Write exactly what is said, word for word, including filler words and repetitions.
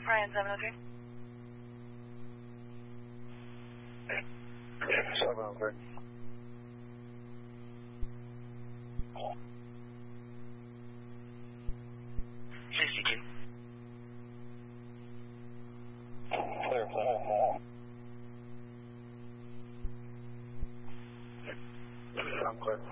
Ryan seven oh three. seven oh three. sixty-two. Clear, clear. I'm clear.